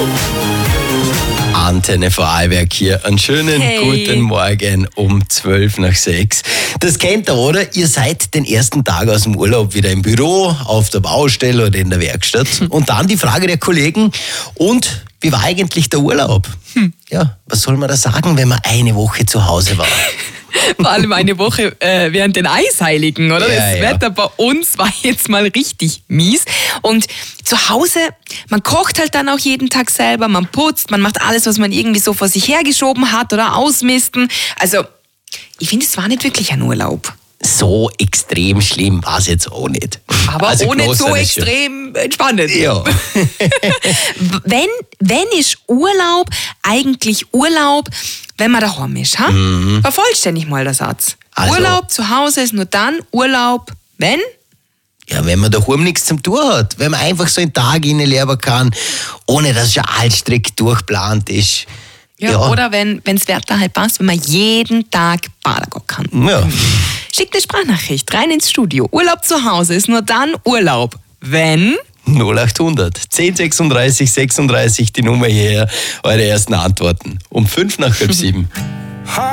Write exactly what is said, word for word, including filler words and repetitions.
Antenne Vorarlberg hier. Einen schönen Hey. guten Morgen um zwölf nach sechs. Das kennt ihr, oder? Ihr seid den ersten Tag aus dem Urlaub wieder im Büro, auf der Baustelle oder in der Werkstatt. Und dann die Frage der Kollegen, und wie war eigentlich der Urlaub? Hm. Ja, was soll man da sagen, wenn man eine Woche zu Hause war? Vor allem eine Woche äh, während den Eisheiligen, oder? Ja, das ja. Wetter bei uns war jetzt mal richtig mies. Und zu Hause, man kocht halt dann auch jeden Tag selber, man putzt, man macht alles, was man irgendwie so vor sich hergeschoben hat oder ausmisten. Also, ich finde, es war nicht wirklich ein Urlaub. So extrem schlimm war es jetzt auch nicht. Aber Also auch nicht genossen so es schon. extrem entspannend. Ja. Wenn, wenn ist Urlaub eigentlich Urlaub, wenn man daheim ist, ha? Mhm. Vervollständig mal der Satz. Also- Urlaub zu Hause ist nur dann Urlaub, wenn? Ja, wenn man daheim nichts zum tun hat. Wenn man einfach so einen Tag reinleben kann, ohne dass schon alles strikt durchgeplant ist. Ja, oder wenn das Wetter halt passt, wenn man jeden Tag baden gehen kann. Ja. Schickt eine Sprachnachricht rein ins Studio. Urlaub zu Hause ist nur dann Urlaub, wenn... null acht hundert zehn sechsunddreißig sechsunddreißig die Nummer hierher. Eure ersten Antworten. Um fünf nach halb sieben.